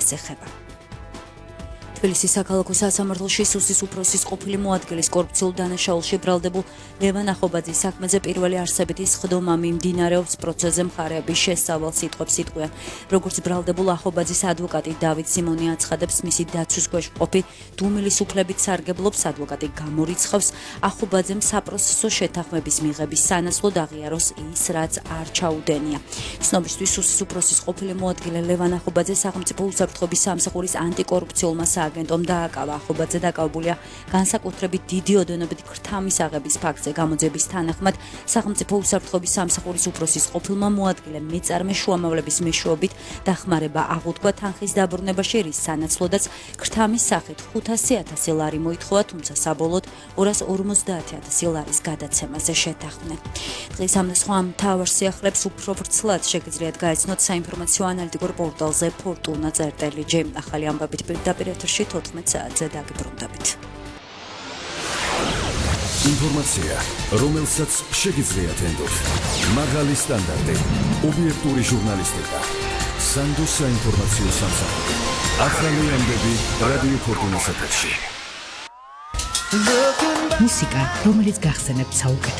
ინფორმაციას ეხება. თბილისის საქალაქო სასამართლოში სუსის უფროსის ყოფილი მოადგილის კორუფციულ დანაშაულში ბრალდებულ ლევან ახობაძის საქმეზე პირველი არსებითი სხდომა მიმდინარეობს პროცესზე მხარეების შესწავლილ სიტყვებს იტყვიან. როგორც ბრალდებულ ახობაძის ადვოკატი დავით სიმონი აცხადებს, მისი დაცვის ქვეშ მყოფი დუმილის უფლებით სარგებლობს, ადვოკატი გამორიცხავს ახობაძემ საპროცესო შეთანხმების მიღების სანაცვლოდ აღიაროს ის, რაც არ ჩაუდენია. ცნობისთვის სუსის უფროსის ყოფილი მოადგილე ლევან ახობაძე სახელმწიფო უსაფრთხოების სამსახურის ანტიკორუფციულმა აგენტომ დააკავა. ახობაძე დაკავებულია განსაკუთრებით დიდი ოდენობით ქრთამის აღების ფაქტზე. გამოძიების თანახმად სახელმწიფო უსაფრთხოების სამსახურის უფროსის ყოფილმა მოადგილემ მეწარმე შუამავლების მეშვეობით დახმარება აღუთქვა თანხის დაბრუნებაში, რის სანაცვლოდაც ქრთამის სახით 500,000 ლარი მოითხოვა, თუმცა საბოლოოდ 250,000 ლარის გადაცემაზე შეთანხმდნენ. დღეს ამ სხვა მთავარ სიახლეებს უფრო ვრცლად შეგიძლიათ გაიცნოთ საინფორმაციო ანალიტიკურ პორტალზე fortuna.lg. ახალი ამბებით პირდაპირ ეთერში 14 საათზე დაგიბრუნდებით. ინფორმაცია, რომელსაც შეგიძლიათ ენდოთ. მაღალი სტანდარტი, ობიექტური ჟურნალისტიკა. სანდო საინფორმაციო სამსახური. ახალი ამბები რადიო ფორტუნას ეთერში. მუსიკა, რომელიც გახსენებთ საუკეთესო